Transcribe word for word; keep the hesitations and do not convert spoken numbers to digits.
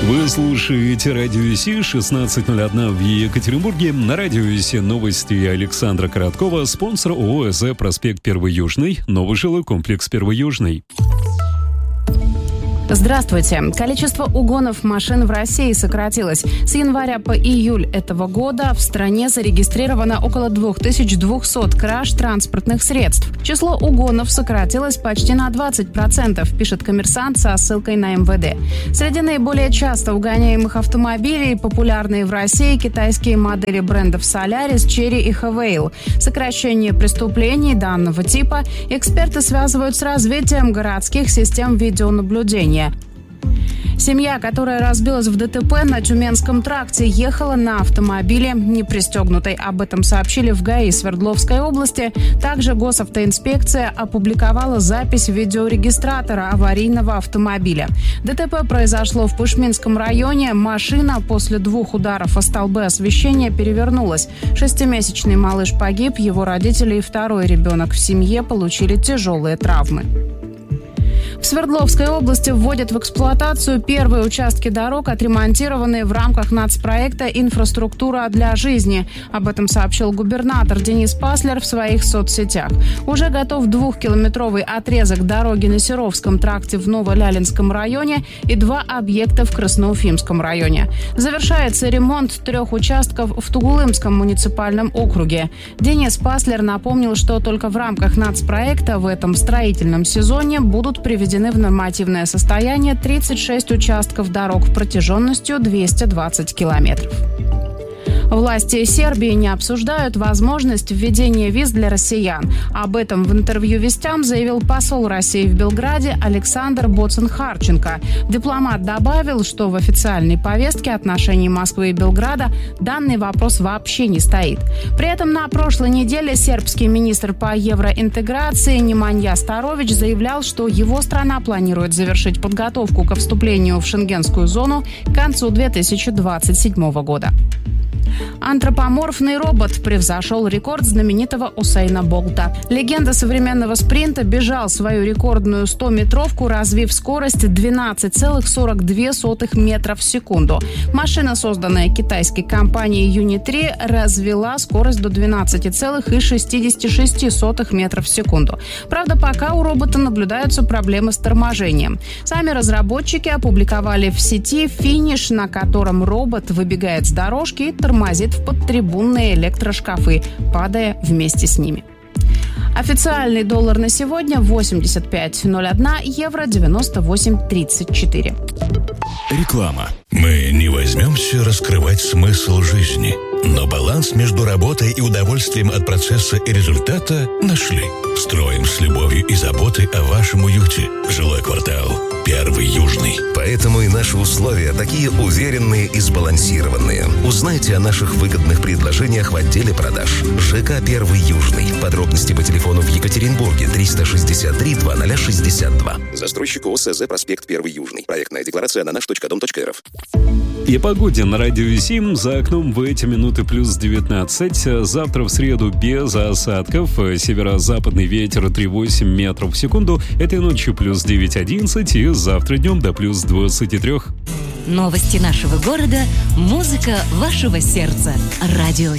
Вы слушаете Радио Си, шестнадцать ноль один в Екатеринбурге. На Радио Си новости Александра Короткова, спонсор ООО «ЭЗ», проспект Первый Южный, новый жилой комплекс Первый Южный. Здравствуйте. Количество угонов машин в России сократилось. С января по июль этого года в стране зарегистрировано около две тысячи двести краж транспортных средств. Число угонов сократилось почти на двадцать процентов, пишет «Коммерсант» со ссылкой на эм вэ дэ. Среди наиболее часто угоняемых автомобилей популярные в России китайские модели брендов Solaris, Chery и Havail. Сокращение преступлений данного типа эксперты связывают с развитием городских систем видеонаблюдения. Семья, которая разбилась в дэ тэ пэ на Тюменском тракте, ехала на автомобиле не пристегнутой. Об этом сообщили в ГАИ Свердловской области. Также госавтоинспекция опубликовала запись видеорегистратора аварийного автомобиля. дэ тэ пэ произошло в Пышминском районе. Машина после двух ударов о столбы освещения перевернулась. Шестимесячный малыш погиб, его родители и второй ребенок в семье получили тяжелые травмы. В Свердловской области вводят в эксплуатацию первые участки дорог, отремонтированные в рамках нацпроекта «Инфраструктура для жизни». Об этом сообщил губернатор Денис Паслер в своих соцсетях. Уже готов двухкилометровый отрезок дороги на Серовском тракте в Новолялинском районе и два объекта в Красноуфимском районе. Завершается ремонт трех участков в Тугулымском муниципальном округе. Денис Паслер напомнил, что только в рамках нацпроекта в этом строительном сезоне будут приведены в нормативное состояние тридцать шесть участков дорог протяженностью двести двадцать километров. Власти Сербии не обсуждают возможность введения виз для россиян. Об этом в интервью «Вестям» заявил посол России в Белграде Александр Боцин-Харченко. Дипломат добавил, что в официальной повестке отношений Москвы и Белграда данный вопрос вообще не стоит. При этом на прошлой неделе сербский министр по евроинтеграции Неманья Старович заявлял, что его страна планирует завершить подготовку ко вступлению в Шенгенскую зону к концу две тысячи двадцать седьмого года. Антропоморфный робот превзошел рекорд знаменитого Усейна Болта. Легенда современного спринта бежал свою рекордную стометровку, развив скорость двенадцать целых сорок две сотых метра в секунду. Машина, созданная китайской компанией Юни три, развела скорость до двенадцать целых шестьдесят шесть сотых метра в секунду. Правда, пока у робота наблюдаются проблемы с торможением. Сами разработчики опубликовали в сети финиш, на котором робот выбегает с дорожки и тормозит в подтрибунные электрошкафы, падая вместе с ними. Официальный доллар на сегодня восемьдесят пять ноль один, евро девяносто восемь тридцать четыре. Реклама. Мы не возьмемся раскрывать смысл жизни, но баланс между работой и удовольствием от процесса и результата нашли. Строим с любовью и заботой о вашем уюте. Жилой квартал Первый Южный. Поэтому и наши условия такие уверенные и сбалансированные. Узнайте о наших выгодных предложениях в отделе продаж. ЖК Первый Южный. Подробности по телефону в Екатеринбурге триста шестьдесят три двадцать шестьдесят два. Застройщик ООО «ЭЗ», проспект Первый Южный. Проектная декларация на наш точка дом точка эр эф. И погоде на Радио Си. За окном в эти минуты плюс девятнадцать. Завтра в среду без осадков. Северо-западный ветер три целых восемь десятых метров в секунду. Этой ночью плюс девять одиннадцать. И завтра днем до плюс двадцать три. Новости нашего города. Музыка вашего сердца. Радио